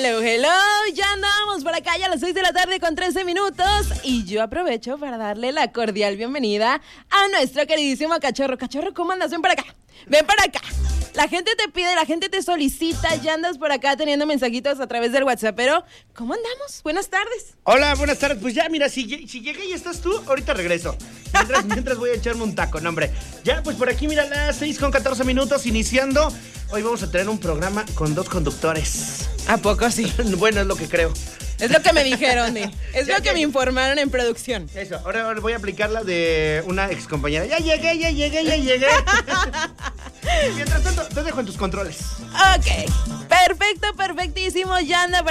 Hello, hello, ya andamos por acá ya a las 6 de la tarde con 13 minutos y yo aprovecho para darle la cordial bienvenida a nuestro queridísimo Cachorro. Cachorro, ¿cómo andas? Ven para acá, ven para acá. La gente te pide, la gente te solicita, ya andas por acá teniendo mensajitos a través del WhatsApp, pero ¿cómo andamos? Buenas tardes. Hola, buenas tardes. Pues ya, mira, si llegué y estás tú, ahorita regreso. Mientras voy a echarme un taco, no, hombre. Ya, pues por aquí, mira, las 6:14 iniciando. Hoy vamos a tener un programa con 2 conductores. ¿A poco sí? Bueno, es lo que creo. Es lo que me dijeron, es Ya lo que me informaron en producción. Eso, ahora voy a aplicar la de una excompañera. Ya llegué. Mientras tanto, te dejo en tus controles. Ok, perfecto, perfectísimo, ya anda.